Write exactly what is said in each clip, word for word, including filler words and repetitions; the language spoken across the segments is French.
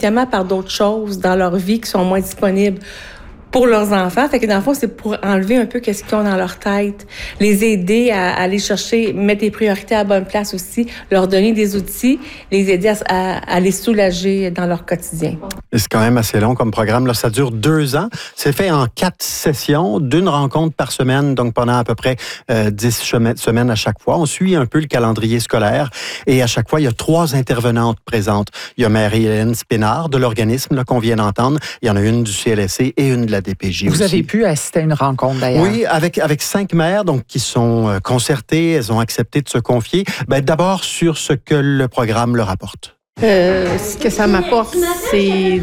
tellement par d'autres choses dans leur vie qui sont moins disponibles pour leurs enfants. Fait que dans le fond, c'est pour enlever un peu qu'est-ce qu'ils ont dans leur tête, les aider à, à aller chercher, mettre des priorités à la bonne place aussi, leur donner des outils, les aider à, à, à les soulager dans leur quotidien. C'est quand même assez long comme programme. Là, ça dure deux ans. C'est fait en quatre sessions, d'une rencontre par semaine, donc pendant à peu près euh, dix semaines à chaque fois. On suit un peu le calendrier scolaire et à chaque fois, il y a trois intervenantes présentes. Il y a Marie-Hélène Spinard de l'organisme là, qu'on vient d'entendre. Il y en a une du C L S C et une de la D P J Vous aussi. avez pu assister à une rencontre d'ailleurs. Oui, avec avec cinq mères donc qui sont euh, concertées, elles ont accepté de se confier. Ben, d'abord sur ce que le programme leur apporte. Euh, ce que ça m'apporte, c'est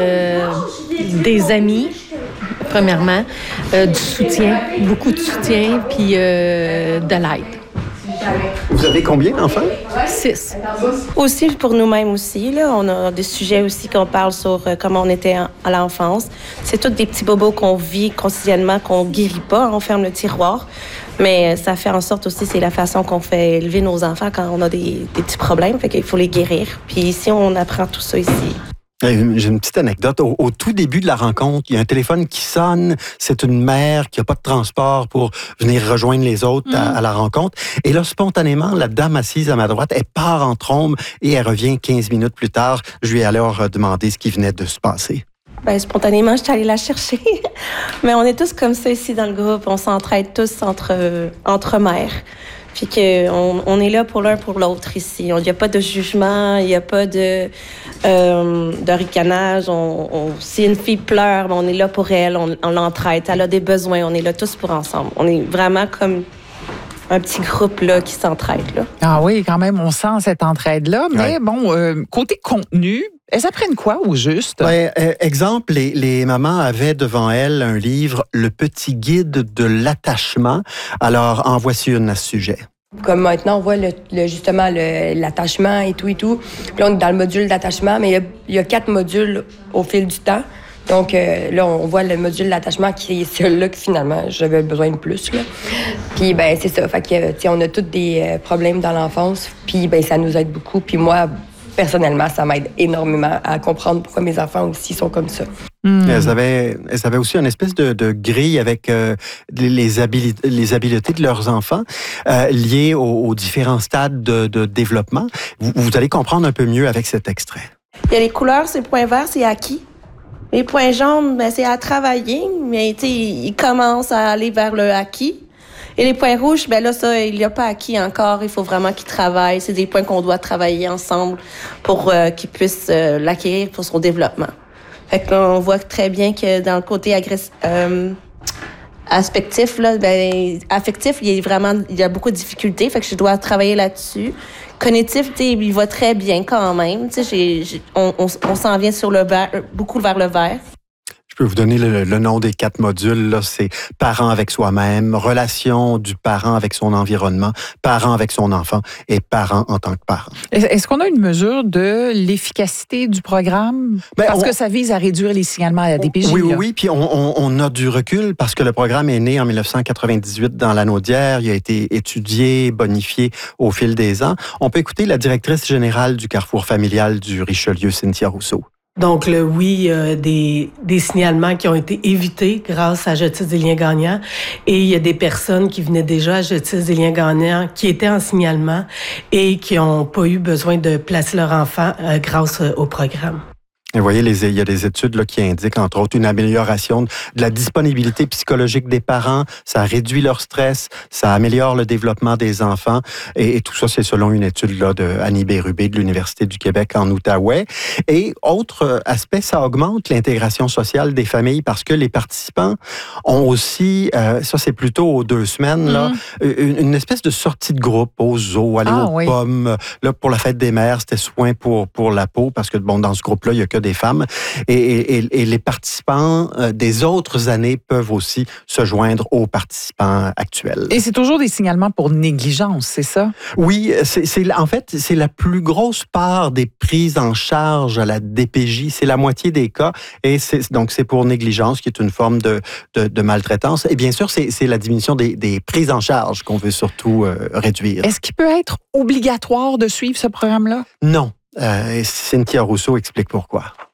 de, des amis, premièrement, euh, du soutien, beaucoup de soutien, puis euh, de l'aide. Vous avez combien d'enfants? Six. Aussi pour nous-mêmes aussi, là, on a des sujets aussi qu'on parle sur euh, comment on était en, à l'enfance. C'est tous des petits bobos qu'on vit quotidiennement, qu'on guérit pas, on ferme le tiroir. Mais ça fait en sorte aussi, c'est la façon qu'on fait élever nos enfants quand on a des, des petits problèmes. Fait qu'il faut les guérir. Puis ici, on apprend tout ça ici. J'ai une petite anecdote. Au, au tout début de la rencontre, il y a un téléphone qui sonne. C'est une mère qui n'a pas de transport pour venir rejoindre les autres à, à la rencontre. Et là, spontanément, la dame assise à ma droite, elle part en trombe et elle revient quinze minutes plus tard. Je lui ai alors demandé ce qui venait de se passer. Ben, spontanément, je suis allée la chercher. Mais on est tous comme ça ici dans le groupe. On s'entraide tous entre, euh, entre mères. Puis qu'on on est là pour l'un pour l'autre ici. Il n'y a pas de jugement, il n'y a pas de, euh, de ricanage. On, on, si une fille pleure, on est là pour elle, on, on l'entraide. Elle a des besoins, on est là tous pour ensemble. On est vraiment comme un petit groupe là, qui s'entraide. Là. Ah oui, quand même, on sent cette entraide-là. Mais ouais. bon, euh, côté contenu, elles apprennent quoi au juste? Ouais, euh, exemple, les, les mamans avaient devant elles un livre, Le petit guide de l'attachement. Alors, en voici une à ce sujet. Comme maintenant, on voit le, le, justement le, l'attachement et tout et tout. Puis là, on est dans le module d'attachement, mais il y a, il y a quatre modules au fil du temps. Donc euh, là, on voit le module d'attachement qui est celui-là que finalement, j'avais besoin de plus. Là. Puis ben c'est ça. Fait que, tu sais, on a tous des euh, problèmes dans l'enfance. Puis ben ça nous aide beaucoup. Puis moi, personnellement, ça m'aide énormément à comprendre pourquoi mes enfants aussi sont comme ça. Mmh. Elles, avaient, elles avaient aussi une espèce de, de grille avec euh, les, les, habiletés, les habiletés de leurs enfants euh, liées aux, aux différents stades de, de développement. Vous, vous allez comprendre un peu mieux avec cet extrait. Il y a les couleurs, c'est le point vert, c'est acquis. Les points jaunes, ben, c'est à travailler, mais ils commencent à aller vers le acquis. Et les points rouges, ben là, ça, il n'y a pas acquis encore. Il faut vraiment qu'ils travaillent. C'est des points qu'on doit travailler ensemble pour euh, qu'ils puissent euh, l'acquérir pour son développement. Fait que là, on voit très bien que dans le côté agressif, euh, aspectif, là, ben, affectif, il y a vraiment, il y a beaucoup de difficultés. Fait que je dois travailler là-dessus. Cognitif, il va très bien quand même. J'ai, j'ai, on, on, on s'en vient sur le vert, beaucoup vers le vert. Je peux vous donner le, le nom des quatre modules. Là, c'est parent avec soi-même, relation du parent avec son environnement, parent avec son enfant et parent en tant que parent. Est-ce qu'on a une mesure de l'efficacité du programme? Ben, parce on, que ça vise à réduire les signalements à la D P J. Oui, oui, là. oui. Puis on, on, on a du recul parce que le programme est né en dix-neuf cent quatre-vingt-dix-huit dans l'Anaudière. Il a été étudié, bonifié au fil des ans. On peut écouter la directrice générale du Carrefour familial du Richelieu, Cynthia Rousseau. Donc, le oui, euh, des, des signalements qui ont été évités grâce à Justice des liens gagnants. Et il y a des personnes qui venaient déjà à Justice des liens gagnants, qui étaient en signalement et qui n'ont pas eu besoin de placer leur enfant euh, grâce euh, au programme. Et vous voyez, les, il y a des études là, qui indiquent, entre autres, une amélioration de la disponibilité psychologique des parents. Ça réduit leur stress, ça améliore le développement des enfants. Et, et tout ça, c'est selon une étude là, de Annie Bérubé de l'Université du Québec en Outaouais. Et autre aspect, ça augmente l'intégration sociale des familles parce que les participants ont aussi, euh, ça c'est plutôt aux deux semaines, là, mmh. une, une espèce de sortie de groupe aux zoos, aller ah, aux oui. pommes. Là, pour la fête des mères, c'était soin pour, pour la peau parce que bon, dans ce groupe-là, il y a que des femmes. Et, et, et les participants euh, des autres années peuvent aussi se joindre aux participants actuels. Et c'est toujours des signalements pour négligence, c'est ça? Oui, c'est, c'est, en fait, c'est la plus grosse part des prises en charge à la D P J. C'est la moitié des cas. Et c'est, donc, c'est pour négligence, qui est une forme de, de, de maltraitance. Et bien sûr, c'est, c'est la diminution des, des prises en charge qu'on veut surtout euh, réduire. Est-ce qu'il peut être obligatoire de suivre ce programme-là? Non. Euh, Cynthia Rousseau explique pourquoi.